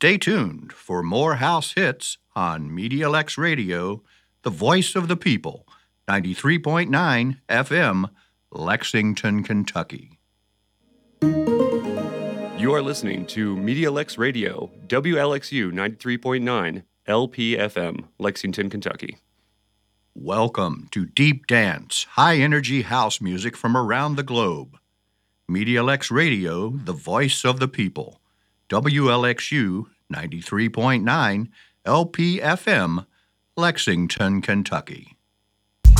Stay tuned for more house hits on Media Lex Radio, the voice of the people, 93.9 FM, Lexington, Kentucky. You are listening to Media Lex Radio, WLXU 93.9 LPFM, Lexington, Kentucky. Welcome to Deep Dance, high-energy house music from around the globe. Media Lex Radio, the voice of the people, WLXU 93.9 LPFM, Lexington, Kentucky.